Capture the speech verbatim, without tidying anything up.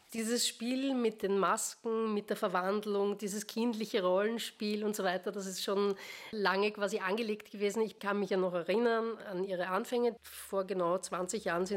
Dieses Spiel mit den Masken, mit der Verwandlung, dieses kindliche Rollenspiel und so weiter, das ist schon lange quasi angelegt gewesen. Ich kann mich ja noch erinnern an ihre Anfänge. Vor genau zwanzig Jahren sind